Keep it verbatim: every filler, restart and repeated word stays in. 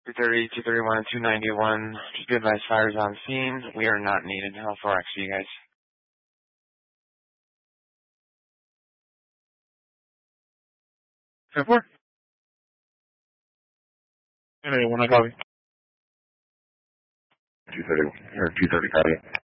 two thirty, two thirty-one, and two ninety-one. Good advice, fires on scene. We are not needed. How far X for you guys? ten four. And then when I call you. two thirty, or two thirty, copy.